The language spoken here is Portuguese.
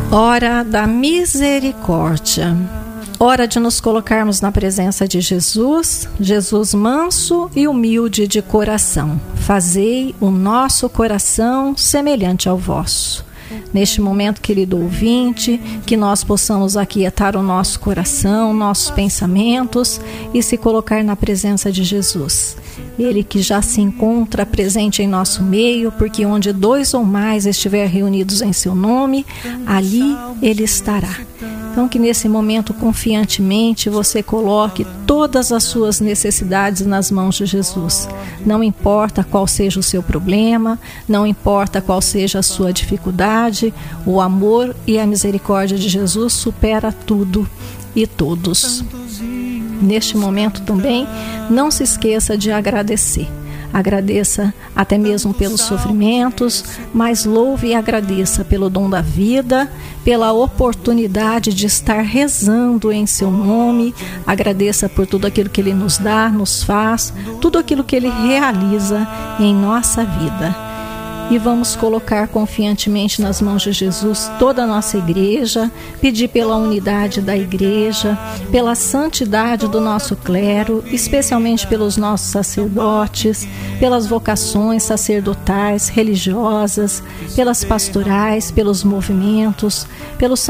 Hora da misericórdia. Hora de nos colocarmos na presença de Jesus, Jesus manso e humilde de coração. Fazei o nosso coração semelhante ao vosso. Neste momento, querido ouvinte, que nós possamos aquietar o nosso coração, nossos pensamentos e se colocar na presença de Jesus. Ele que já se encontra presente em nosso meio, porque onde 2 ou mais estiver reunidos em seu nome, ali Ele estará. Então que nesse momento, confiantemente, você coloque todas as suas necessidades nas mãos de Jesus. Não importa qual seja o seu problema, não importa qual seja a sua dificuldade, o amor e a misericórdia de Jesus supera tudo e todos. Neste momento também, não se esqueça de agradecer. Agradeça até mesmo pelos sofrimentos, mas louve e agradeça pelo dom da vida, pela oportunidade de estar rezando em seu nome. Agradeça por tudo aquilo que Ele nos dá, nos faz, tudo aquilo que Ele realiza em nossa vida. E vamos colocar confiantemente nas mãos de Jesus toda a nossa igreja, pedir pela unidade da igreja, pela santidade do nosso clero, especialmente pelos nossos sacerdotes, pelas vocações sacerdotais, religiosas, pelas pastorais, pelos movimentos, pelos